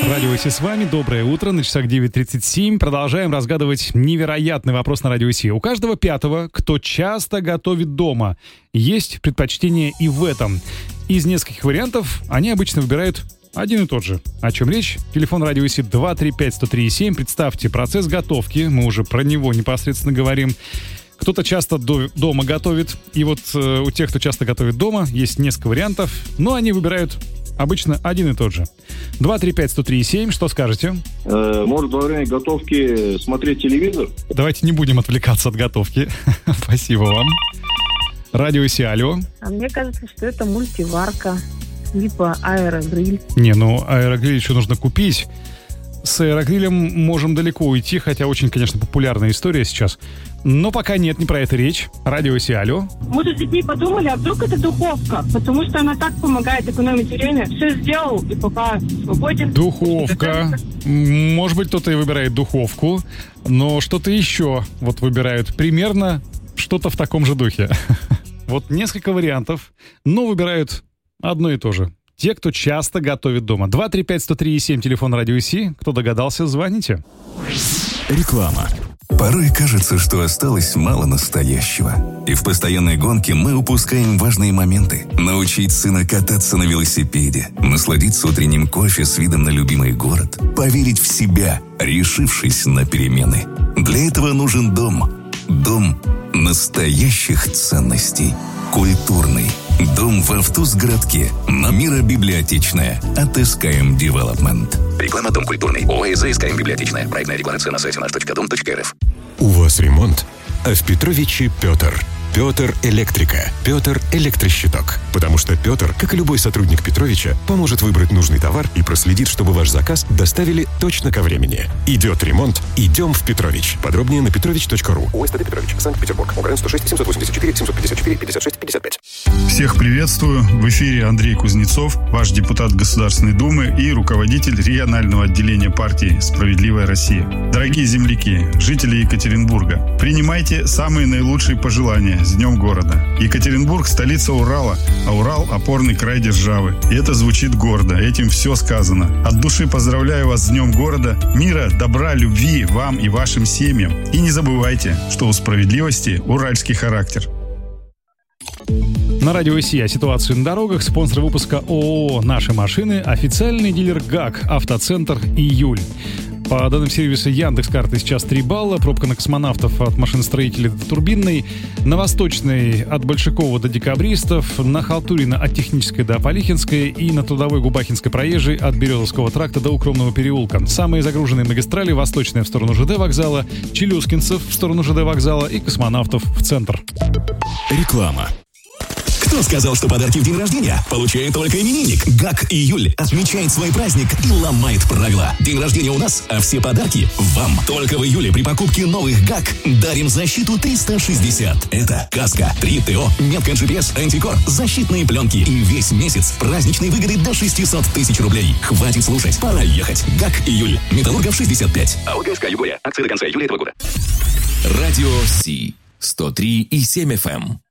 Радио Си с вами. Доброе утро. На часах 9:37. Продолжаем разгадывать невероятный вопрос на Радио Си. У каждого пятого, кто часто готовит дома, есть предпочтение и в этом. Из нескольких вариантов они обычно выбирают один и тот же. О чем речь? Телефон Радио Си 235-103-7. Представьте, процесс готовки. Мы уже про него непосредственно говорим. Кто-то часто дома готовит. И вот у тех, кто часто готовит дома, есть несколько вариантов. Но они выбирают обычно один и тот же. 235-103-7. Что скажете? Может, во время готовки смотреть телевизор? Давайте не будем отвлекаться от готовки. Спасибо вам. Радио Си, алло. А мне кажется, что это мультиварка. Типа аэрогриль. Не, аэрогриль еще нужно купить. С аэрогрилем можем далеко уйти, хотя очень, конечно, популярная история сейчас. Но пока нет, не про это речь. Радио Си, алло. Мы же с детьми подумали, а вдруг это духовка? Потому что она так помогает экономить время. Все сделал, и пока свободен. Духовка. Может быть, кто-то и выбирает духовку, но что-то еще вот выбирают. Примерно что-то в таком же духе. Вот несколько вариантов, но выбирают одно и то же. Те, кто часто готовит дома. 235-103-7, телефон Радио Си. Кто догадался, звоните. Реклама. Порой кажется, что осталось мало настоящего. И в постоянной гонке мы упускаем важные моменты. Научить сына кататься на велосипеде, насладиться утренним кофе с видом на любимый город, поверить в себя, решившись на перемены. Для этого нужен дом. Дом настоящих ценностей. Культурный. Дом в Автузгородке. Намира библиотечная. От СКМ Development. Реклама «Дом культурный». ОАЭЗ СКМ Библиотечная. Проектная декларация на сайте наш.дом.рф. У вас ремонт? А в Петровиче Петр. Петр Электрика. Петр Электрощиток. Потому что Петр, как и любой сотрудник Петровича, поможет выбрать нужный товар и проследит, чтобы ваш заказ доставили точно ко времени. Идет ремонт, идем в Петрович. Подробнее на petrovich.ru. УСТД Петрович, Санкт-Петербург. УГРН 106 784 754 56 55. Всех приветствую. В эфире Андрей Кузнецов, ваш депутат Государственной Думы и руководитель регионального отделения партии «Справедливая Россия». Дорогие земляки, жители Екатеринбурга, принимайте самые наилучшие пожелания с Днем города. Екатеринбург – столица Урала, а Урал – опорный край державы. И это звучит гордо, этим все сказано. От души поздравляю вас с Днем города, мира, добра, любви вам и вашим семьям. И не забывайте, что у справедливости уральский характер. На Радио Си о ситуации на дорогах. Спонсор выпуска ООО «Наши машины», официальный дилер ГАК «Автоцентр Июль». По данным сервиса Яндекс.Карты сейчас 3 балла. Пробка на Космонавтов от машиностроителей до Турбинной. На Восточной от Большакова до Декабристов. На Халтурина от Технической до Полихинской. И на Трудовой Губахинской проезжей от Березовского тракта до Укромного переулка. Самые загруженные магистрали: Восточная в сторону ЖД вокзала, Челюскинцев в сторону ЖД вокзала и Космонавтов в центр. Реклама. Кто сказал, что подарки в день рождения получает только именинник? ГАК Июль отмечает свой праздник и ломает правила. День рождения у нас, а все подарки вам. Только в июле при покупке новых ГАК дарим защиту 360. Это каска, 3 ТО, метка GPS, антикор, защитные пленки и весь месяц праздничной выгоды до 600 тысяч рублей. Хватит слушать, пора ехать. ГАК Июль. Металлургов 65. АО ГСК Югория. Акции до конца июля этого года. Радио Си 103,7 FM.